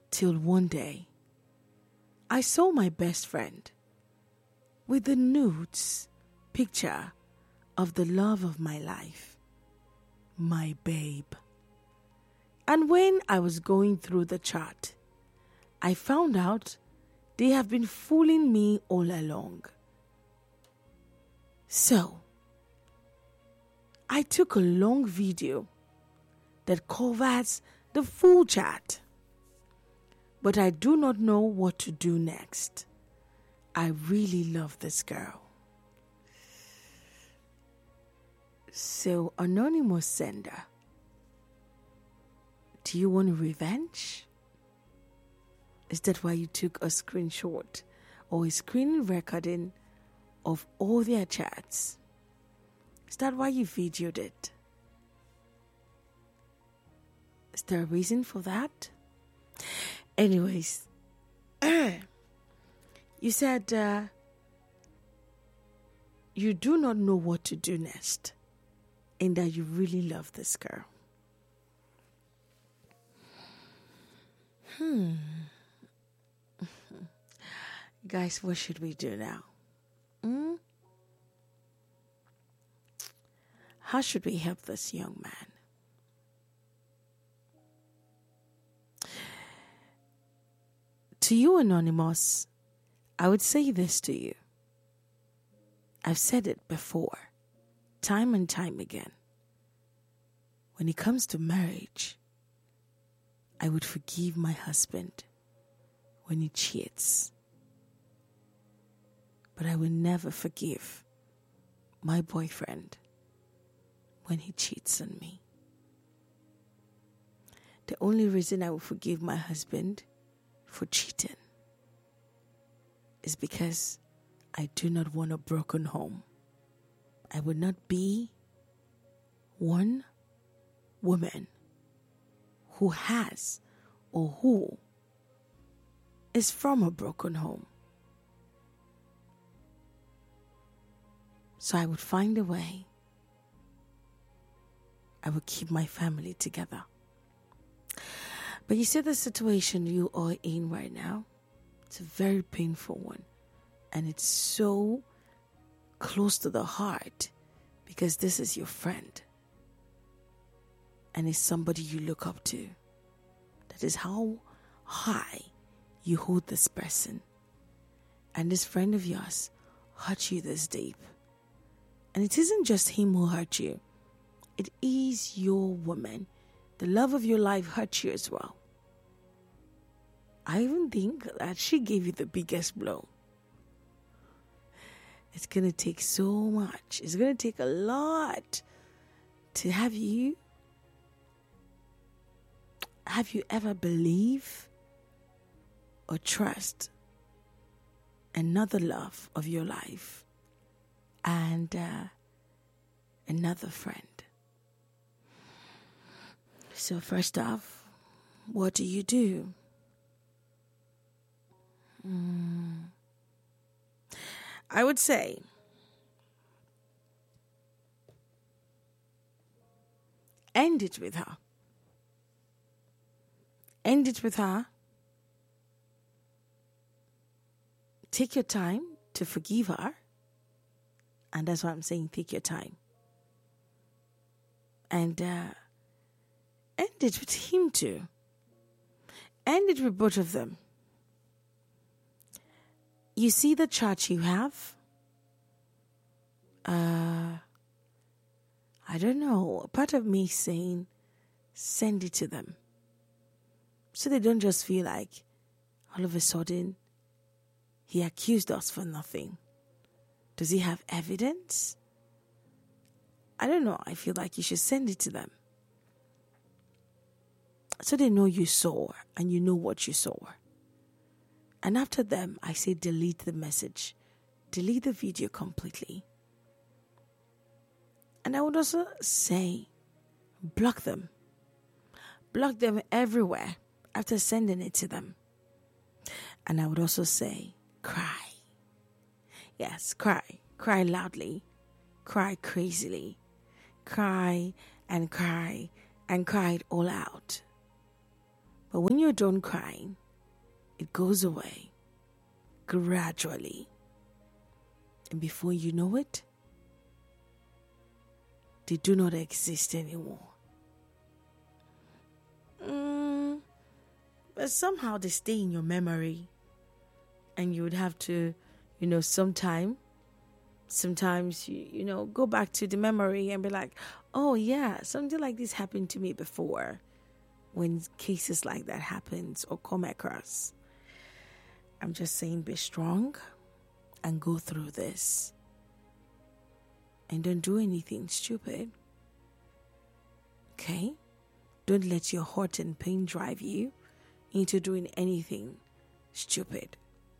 Till one day, I saw my best friend with the nudes picture of the love of my life, my babe. And when I was going through the chat, I found out they have been fooling me all along. So, I took a long video that covers the full chat. But I do not know what to do next. I really love this girl. So, anonymous sender, do you want revenge? Is that why you took a screenshot or a screen recording of all their chats? Is that why you videoed it? Is there a reason for that? Anyways, you said you do not know what to do next and that you really love this girl. Guys, what should we do now? How should we help this young man? To you, Anonymous, I would say this to you. I've said it before, time and time again. When it comes to marriage, I would forgive my husband when he cheats. But I will never forgive my boyfriend when he cheats on me. The only reason I will forgive my husband for cheating is because I do not want a broken home. I would not be one woman who has or who is from a broken home. So I would find a way. I would keep my family together. But you see the situation you are in right now, it's a very painful one. And it's so close to the heart because this is your friend. And it's somebody you look up to. That is how high you hold this person. And this friend of yours hurt you this deep. And it isn't just him who hurt you. It is your woman. The love of your life hurt you as well. I even think that she gave you the biggest blow. It's going to take so much. It's going to take a lot to have you ever believe or trust another love of your life and another friend? So first off, what do you do? I would say end it with her. End it with her. Take your time to forgive her. And that's why I'm saying take your time. And end it with him too. End it with both of them. You see the chart you have? I don't know. Part of me saying send it to them. So they don't just feel like all of a sudden he accused us for nothing. Does he have evidence? I don't know. I feel like you should send it to them. So they know you saw and you know what you saw. And after them, I say delete the message. Delete the video completely. And I would also say block them. Block them everywhere after sending it to them. And I would also say cry. Yes, cry. Cry loudly. Cry crazily. Cry and cry and cry it all out. But when you're done crying, it goes away gradually. And before you know it, they do not exist anymore. But somehow they stay in your memory. And you would have to, sometimes you go back to the memory and be like, oh yeah, something like this happened to me before. When cases like that happens or come across, I'm just saying, be strong and go through this. And don't do anything stupid. Okay? Don't let your hurt and pain drive you into doing anything stupid.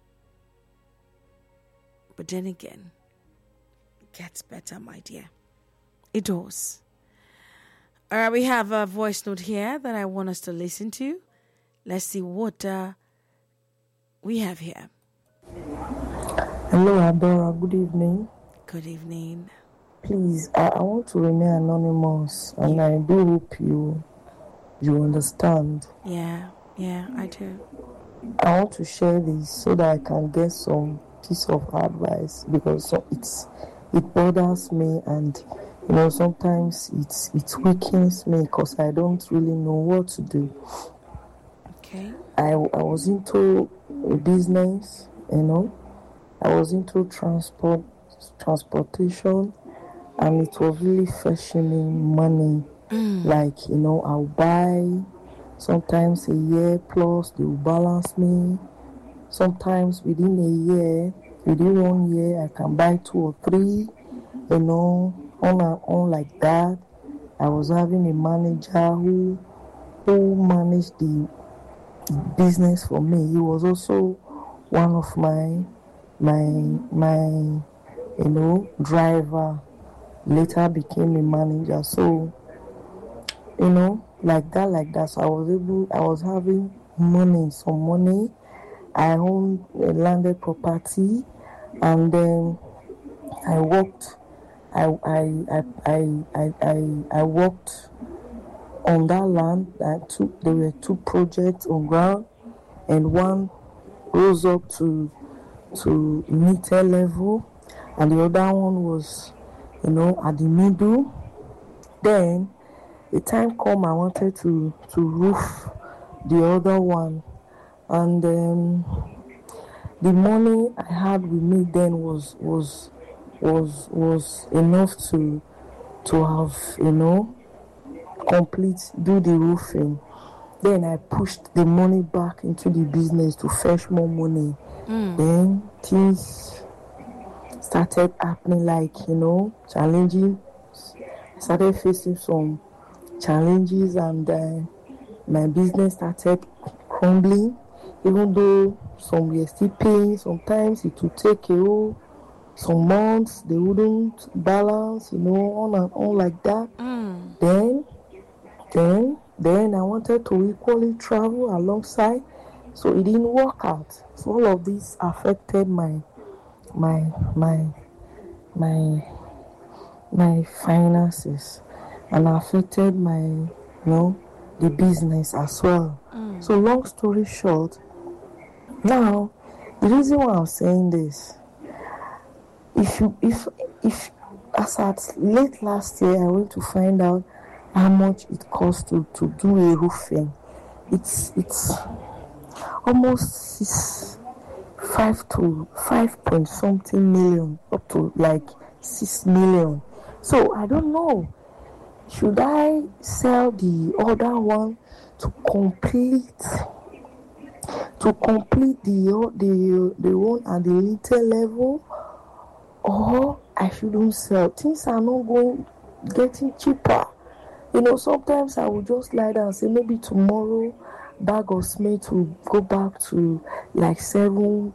But then again, it gets better, my dear. It does. All right, we have a voice note here that I want us to listen to. Let's see what we have here. Hello, Adora. Good evening. Good evening. Please, I want to remain anonymous, and I do hope you understand. Yeah, I do. I want to share this so that I can get some piece of advice, because it bothers me, and sometimes it weakens me because I don't really know what to do. Okay. I was into a business, I was into transportation, and it was really fetching me money. Like, I'll buy sometimes a year plus, they will balance me. Sometimes within 1 year, I can buy 2 or 3, on and on like that. I was having a manager who managed the business for me. He was also one of my driver. Later became a manager. So, like that. So I was having some money. I owned a landed property, and then I worked. I worked on that land. There were 2 projects on ground, and one rose up to meter level, and the other one was, at the middle. Then the time come, I wanted to roof the other one, and the money I had with me then was enough to have, do the roofing. Then I pushed the money back into the business to fetch more money. Then things started happening, like, challenging. I started facing some challenges, and my business started crumbling. Even though some were still paying, sometimes it would take some months, they wouldn't balance, on and on like that. Then I wanted to equally travel alongside, so it didn't work out. So all of this affected my finances, and affected my the business as well. So long story short, now the reason why I'm saying this, if as at late last year I went to find out how much it costs to do a roofing. It's almost 5 point something million, up to like 6 million. So I don't know, should I sell the other one to complete the one at the little level, or I shouldn't sell? Things are not getting cheaper. Sometimes I will just lie down and say maybe tomorrow bag of cement will go back to like 7,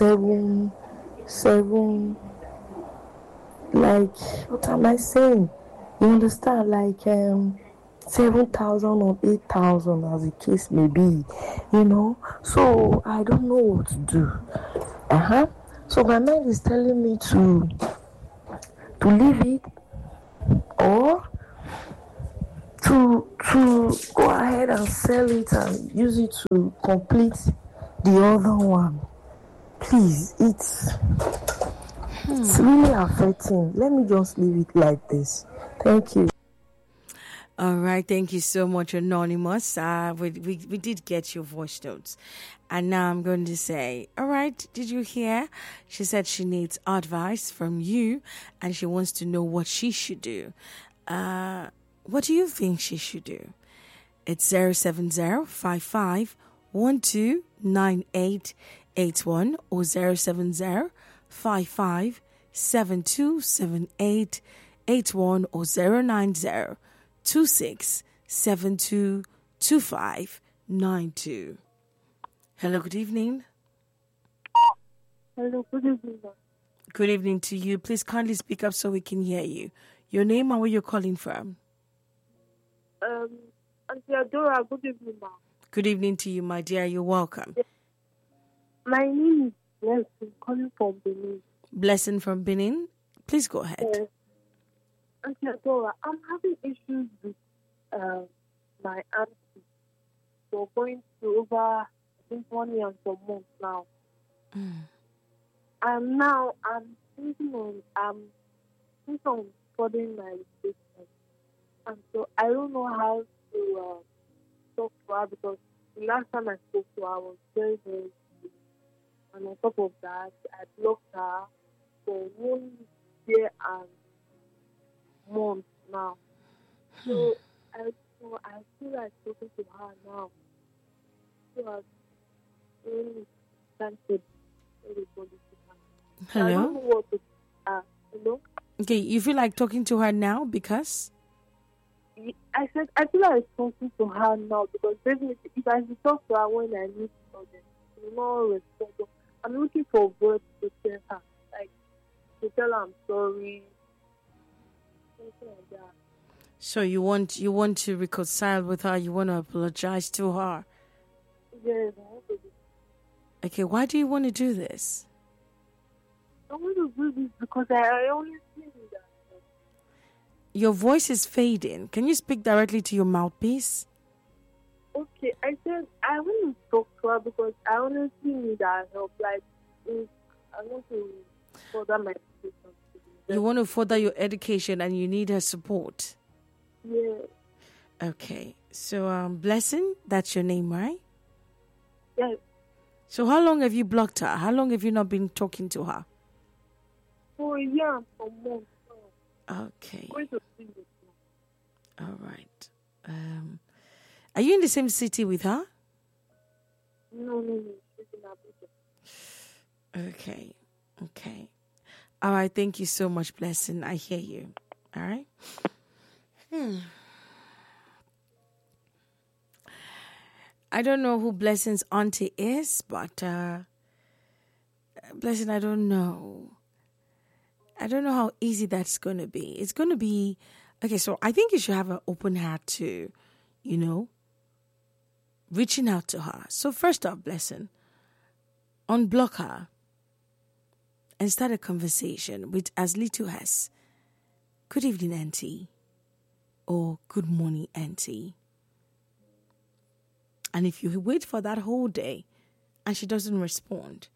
like, what am I saying? You understand? Like 7,000 or 8,000, as the case may be, So I don't know what to do. So my mind is telling me to leave it, or to go ahead and sell it and use it to complete the other one. Please, it's really affecting. Let me just leave it like this. Thank you. All right, thank you so much, Anonymous. We did get your voice notes. And now I'm going to say, all right, did you hear? She said she needs advice from you and she wants to know what she should do. What do you think she should do? It's 070-55-12-9881 or 070-55-727881 or 090-2672-2592. Hello, good evening. Hello, good evening. Good evening to you. Please kindly speak up so we can hear you. Your name and where you're calling from. Auntie Adora, good evening, ma'am. Good evening to you, my dear. You're welcome. My name is Blessing, calling from Benin. Blessing from Benin. Please go ahead. Yes. Auntie Adora, I'm having issues with my auntie. So going to over, I think, 1 year and some months now. And now I'm thinking on studying my education. And so I don't know how to talk to her because the last time I spoke to her I was very, very sick. And on top of that, I blocked her for 1 year and months now. So I feel like talking to her now. So I really can't say everybody to her. I don't know Hello? what to hello? Okay, you feel like talking to her now because? I said I feel like talking to her now because definitely if I should talk to her when I need something, she will not respond. I'm looking for words to tell her, like to tell her I'm sorry, something like that. So you want to reconcile with her, you want to apologize to her. Yes, I want to do. Okay, why do you want to do this? I want to do this because I only see that. Your voice is fading. Can you speak directly to your mouthpiece? Okay, I said I want to talk to her because I honestly need her help. Like, if I want to further my education. You want to further your education and you need her support. Yeah. Okay, so Blessing, that's your name, right? Yes. So how long have you blocked her? How long have you not been talking to her? For a year and some months. Okay, Going to see this now. all right. Are you in the same city with her? No. She's in Abuja. Okay. All right, thank you so much, Blessing. I hear you. All right. I don't know who Blessing's auntie is, but Blessing, I don't know. I don't know how easy that's going to be. It's going to be, okay, so I think you should have an open heart to, reaching out to her. So first off, Blessing, unblock her and start a conversation with as little as, good evening, auntie, or good morning, auntie. And if you wait for that whole day and she doesn't respond,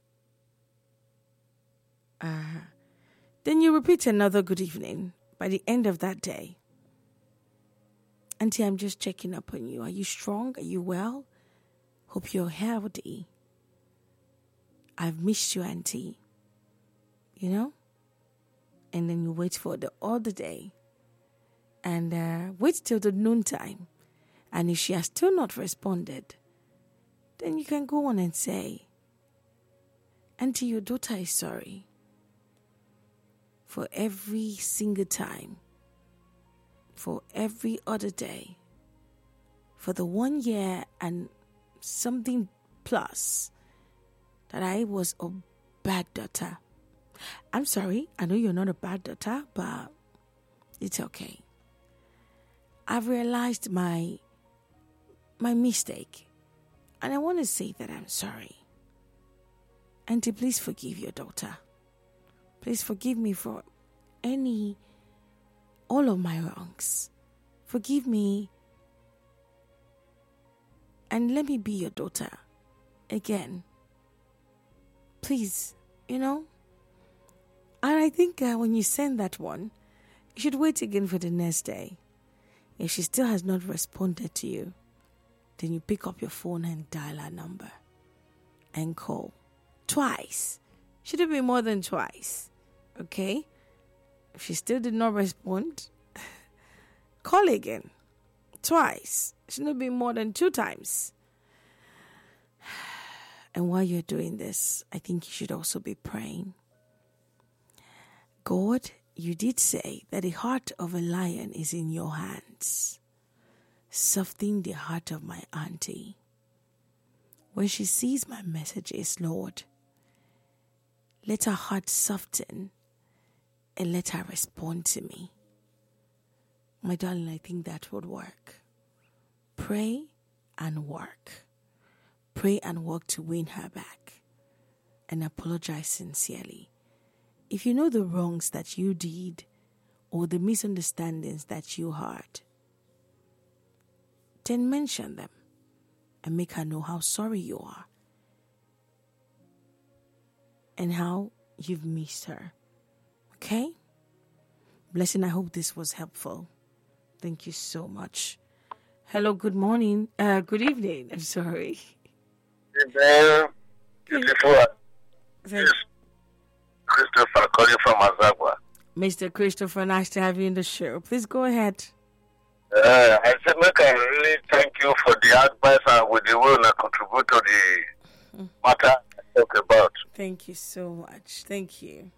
then you repeat another good evening by the end of that day. Auntie, I'm just checking up on you. Are you strong? Are you well? Hope you're healthy. I've missed you, auntie. And then you wait for the other day and wait till the noontime. And if she has still not responded, then you can go on and say, auntie, your daughter is sorry for every single time, for every other day, for the 1 year and something plus that I was a bad daughter. I'm sorry, I know you're not a bad daughter, but it's okay. I've realized my mistake, and I want to say that I'm sorry. Auntie, please forgive your daughter. Please forgive me for all of my wrongs. Forgive me and let me be your daughter again. Please, And I think when you send that one, you should wait again for the next day. If she still has not responded to you, then you pick up your phone and dial her number and call twice. Should it be more than twice? Okay? If she still did not respond, call again. Twice. Shouldn't it be more than 2 times? And while you're doing this, I think you should also be praying. God, you did say that the heart of a lion is in your hands. Soften the heart of my auntie. When she sees my messages, Lord, let her heart soften and let her respond to me. My darling, I think that would work. Pray and work. Pray and work to win her back. And apologize sincerely. If you know the wrongs that you did or the misunderstandings that you had, then mention them and make her know how sorry you are and how you've missed her. Okay? Blessing, I hope this was helpful. Thank you so much. Hello, good morning. Good evening. I'm sorry. Beautiful. Yes. Christopher calling from Azagua. Mr. Christopher, nice to have you in the show. Please go ahead. I said, look, I really thank you for the advice and with the will I contribute to the matter I talk about. Thank you so much. Thank you.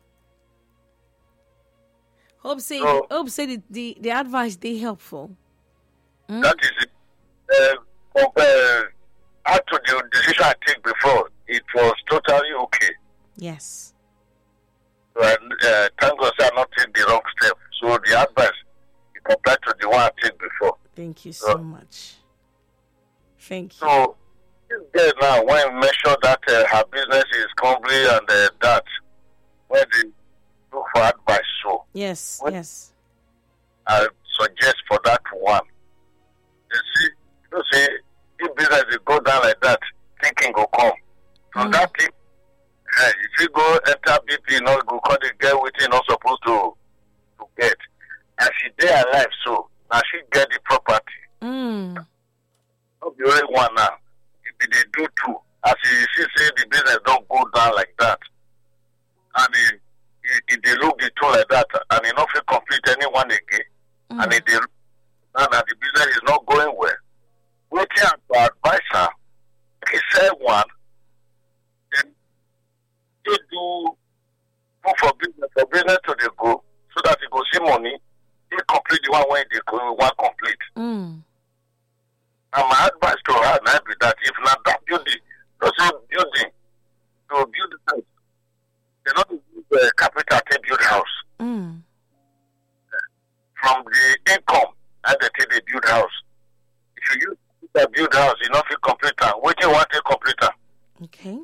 Hope say the advice they helpful. That is it. Compared to the decision I take before, it was totally okay. Yes. And thank God I not take the wrong step. So the advice is compared to the one I take before. Thank you so much. Thank you. So this girl now, when you mention that her business is crumbling and that, when they look for advice, so yes, yes. I suggest for that one. You see, if business will go down like that, thinking will come. So that thing, if you go enter BP, you go call the girl which you're not supposed to get. And she there alive, so now she get the property. Not the only one now. If they do two, as she say the business don't go down like that. And if they look the two like that, and they not feel complete anyone again, and if they now that the business is not going well, waiting to advise her, he said one, then they do for business to they go, so that you go see money, they complete the one when they go, one complete. And my advice to her now be that if not that building, to build the house, they not use capital to build house. From the income, and they build house. If you use the build house, you not feel computer. What you want a computer? Okay.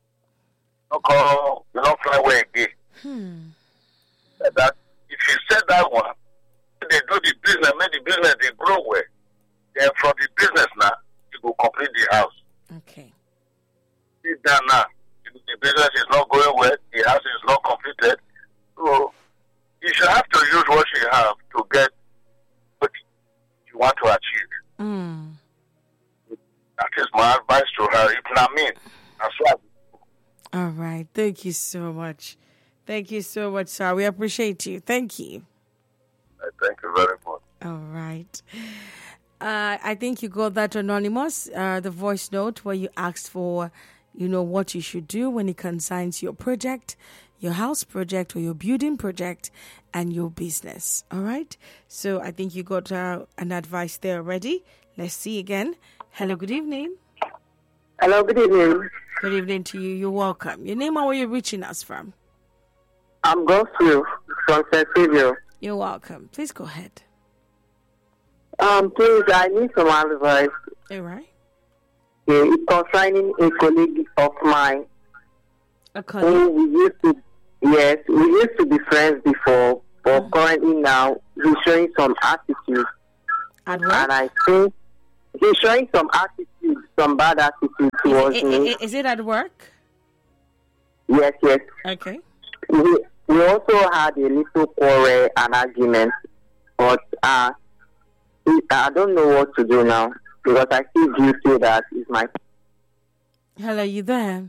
You not fly away again. That if you said that one, they do the business, make the business they grow well. Then from the business now, you go complete the house. Okay. See that now, the business is not going well, the house is not completed. So you should have to use what you have to get what you want to achieve. That is my advice to her. If not me, that's why. All right. Thank you so much. Thank you so much, sir. We appreciate you. Thank you. Thank you very much. All right. I think you got that anonymous, the voice note where you asked for, what you should do when it concerns your project, your house project or your building project and your business. All right. So I think you got an advice there already. Let's see again. Hello, good evening. Hello, good evening. Good evening to you. You're welcome. Your name and where you're reaching us from? I'm Gospel from St. Savio. You're welcome. Please go ahead. Please, I need some advice. All right. It's concerning a colleague of mine. A colleague? We used to be friends before, but currently now he's showing some attitude. And I think he's showing some attitude some bad attitude towards me. Is it at work? Yes. Okay. We also had a little quarrel and argument, but I don't know what to do now because I feel guilty that it's my. Hello, you there?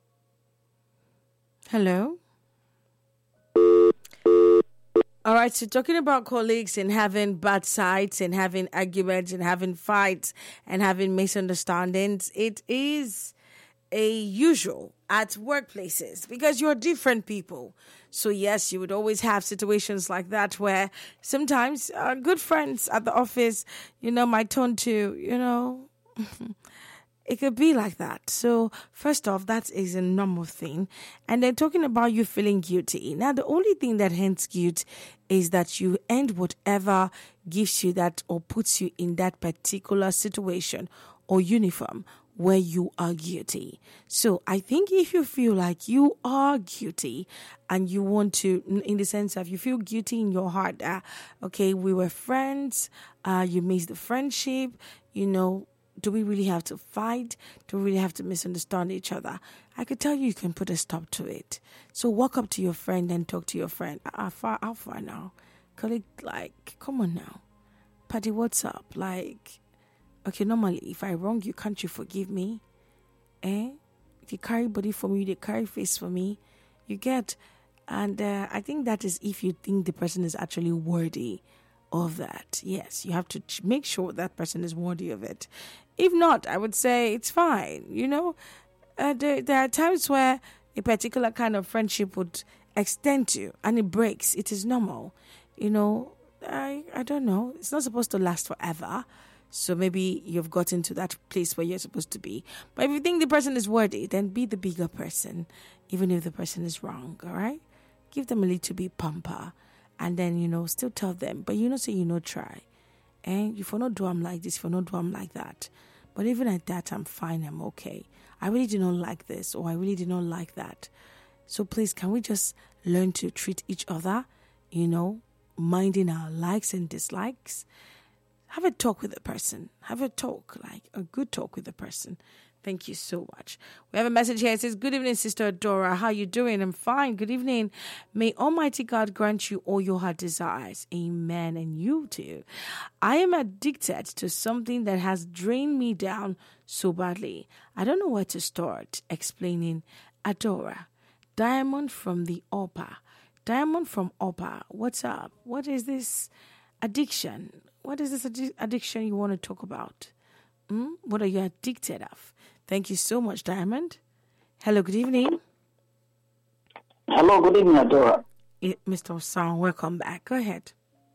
Hello? All right, so talking about colleagues and having bad sides and having arguments and having fights and having misunderstandings, it is a usual at workplaces because you're different people. So yes, you would always have situations like that where sometimes good friends at the office, might turn to, it could be like that. So first off, that is a normal thing. And then talking about you feeling guilty. Now, the only thing that ends guilt is that you end whatever gives you that or puts you in that particular situation or uniform where you are guilty. So I think if you feel like you are guilty and you want to, in the sense of you feel guilty in your heart, okay, we were friends, you missed the friendship, do we really have to fight? Do we really have to misunderstand each other? I could tell you can put a stop to it. So walk up to your friend and talk to your friend. How far now? Colleague, come on now. Patty, what's up? Okay, normally, if I wrong you, can't you forgive me? They carry body for me, they carry face for me. You get, and I think that is if you think the person is actually worthy of that. Yes, you have to make sure that person is worthy of it. If not, I would say it's fine. There are times where a particular kind of friendship would extend to and it breaks. It is normal. I don't know. It's not supposed to last forever. So maybe you've gotten to that place where you're supposed to be. But if you think the person is worthy, then be the bigger person, even if the person is wrong, all right? Give them a little bit pamper. And then, still tell them, but try. And if I not do I'm like this, if I not do I'm like that. But even at that, I'm fine, I'm okay. I really do not like this, or I really do not like that. So please, can we just learn to treat each other, minding our likes and dislikes? Have a talk with the person. Have a talk, a good talk with the person. Thank you so much. We have a message here. It says, good evening, Sister Adora. How you doing? I'm fine. Good evening. May Almighty God grant you all your heart desires. Amen. And you too. I am addicted to something that has drained me down so badly. I don't know where to start explaining. Adora. Diamond from the Upper. Diamond from Upper. What's up? What is this addiction? What is this addiction you want to talk about? What are you addicted of? Thank you so much, Diamond. Hello, good evening. Hello, good evening, Adora. Mr. Osang, welcome back. Go ahead.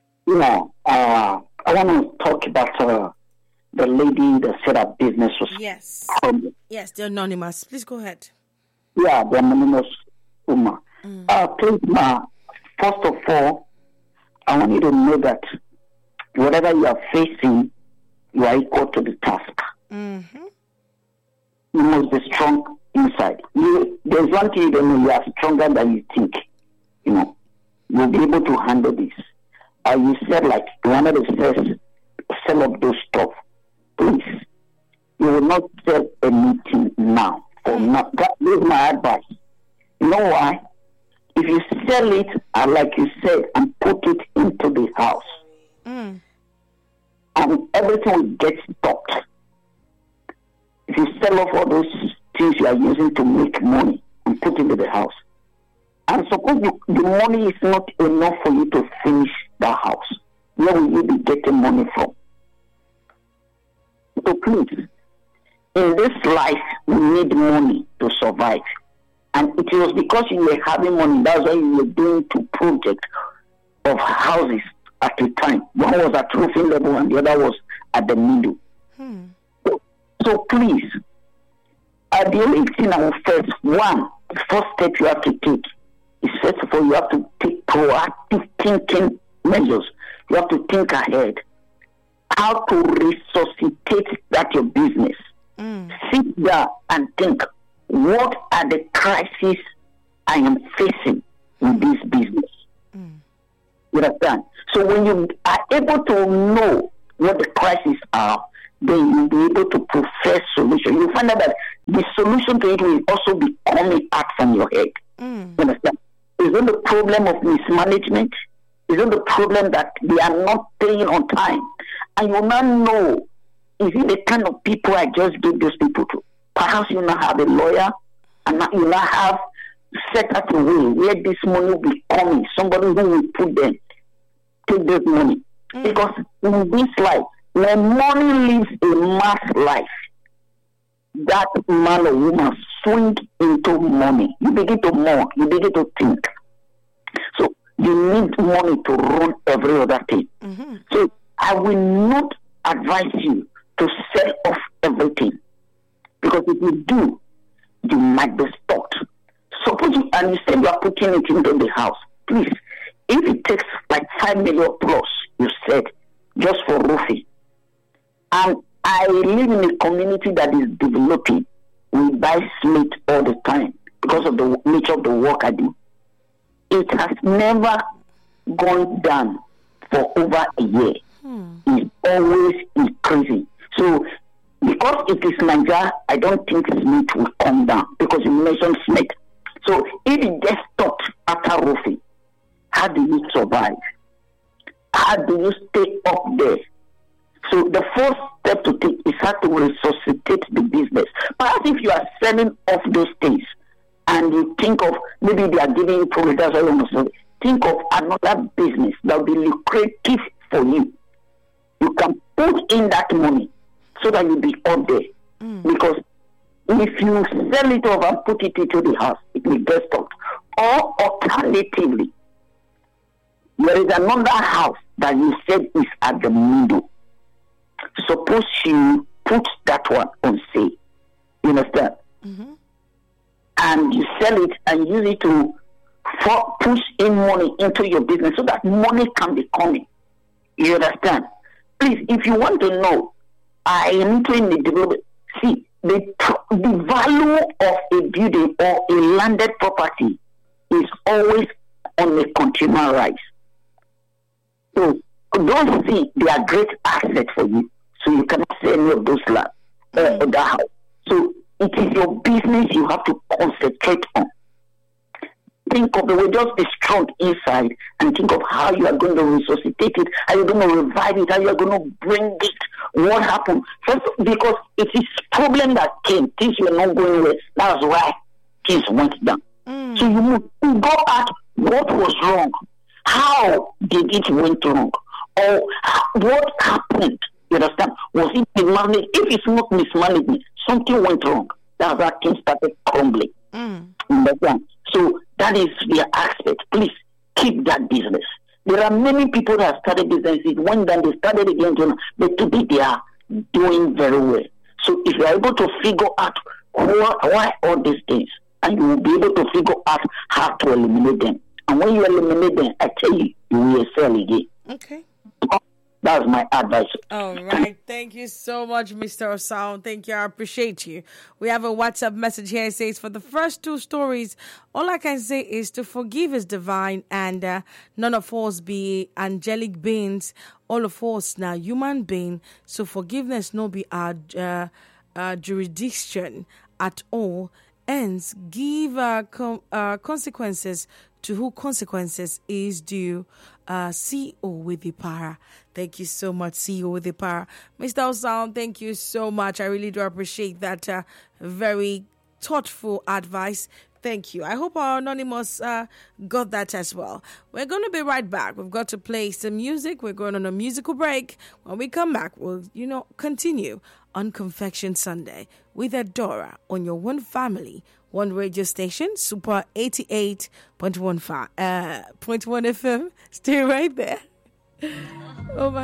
I want to talk about the lady that said her business was... Yes. Yes, the anonymous. Please go ahead. Yeah, the anonymous woman. Please, first of all, I want you to know that whatever you are facing, you are equal to the task. Mm-hmm. You must be strong inside. There's one thing you don't know, you are stronger than you think. You'll be able to handle this. You said one of the first, sell up those stuff. Please, you will not sell anything now. That is my advice. You know why? If you sell it, like you said, and put it into the house, and everything will get stopped. If you sell off all those things you are using to make money and put into the house, and suppose the money is not enough for you to finish the house, where will you be getting money from? So please, in this life, we need money to survive. And it was because you were having money, that's why you were doing two projects of houses at a time. One was at roofing level and the other was at the middle. So please, the only thing I will first, the first step you have to take is, first of all, you have to take proactive thinking measures. You have to think ahead. How to resuscitate that your business. Sit down and think, what are the crises I am facing in this business? You understand? So when you are able to know what the crises are, then you'll be able to profess solution. You find out that the solution to it will also be coming out from your head. You understand? Is it the problem of mismanagement? Is it the problem that they are not paying on time? And you now know, is it the kind of people I just gave those people to? Perhaps you now have a lawyer, and now you now have set up a way where this money will be coming. Somebody who will put them, take this money. Because in this life, when money lives a mass life, that man or woman swing into money. You begin to mourn, you begin to think. So you need money to run every other thing. So I will not advise you to sell off everything. Because if you do, you might be stopped. Suppose you, and you say you are putting it into the house. Please, if it takes like 5 million plus, you said, just for roofing. And I live in a community that is developing. We buy slate all the time because of the nature of the work I do. It has never gone down for over a year. It's always increasing. So, because it is Nigeria, I don't think Smith will come down because you mentioned Smith. So, if it gets stopped after roofing, how do you survive? How do you stay up there? So the first step to take is how to resuscitate the business. Perhaps if you are selling off those things and you think of maybe they are giving you profit, that's why you want to think of another business that will be lucrative for you. You can put in that money so that you'll be up there. Because if you sell it off and put it into the house, it will get stopped. Or alternatively, there is another house that you said is at the middle. Suppose you put that one on sale, you understand? And you sell it and use it to push in money into your business so that money can be coming. You understand? Please, if you want to know, I am entering the development. See, the value of a building or a landed property is always on a continual rise. So don't see they are great assets for you. So you cannot sell any of those land or that house. So it is your business you have to concentrate on. Think of the way, just be strong inside and think of how you are going to resuscitate it, how you're going to revive it, how you're going to bring it. What happened? First, because it is problem that came, things were not going well. That's why things went down. So you must go at what was wrong. How did it went wrong? Or what happened? You understand? Was it mismanagement? If it's not mismanagement, something went wrong. That's why things started crumbling. Understand? So that is the aspect. Please keep that business. There are many people that have started businesses. When then they started again, but today they are doing very well. So if you are able to figure out why all these things, and you will be able to figure out how to eliminate them. And when you eliminate them, I tell you, you will sell again. Okay. That's my advice. All right. Thank you so much, Mr. Osao. Thank you. I appreciate you. We have a WhatsApp message here. It says, for the first two stories, all I can say is to forgive is divine, and none of us be angelic beings. All of us now human being. So forgiveness no be our jurisdiction at all. Hence, give consequences to who consequences is due. CEO with the power. Thank you so much, CEO with the power. Mr. Osao, thank you so much. I really do appreciate that very thoughtful advice. Thank you. I hope our Anonymous got that as well. We're going to be right back. We've got to play some music. We're going on a musical break. When we come back, we'll, continue on Confection Sunday with Adora on your One Family, One radio station, Super 88.1 FM. Stay right there. Oh my.